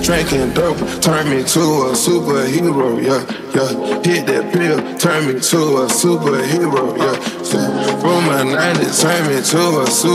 Drinking dope, turn me to a superhero, yeah, yeah. Hit that pill, turn me to a superhero, yeah. From my 90s, turn me to a superhero.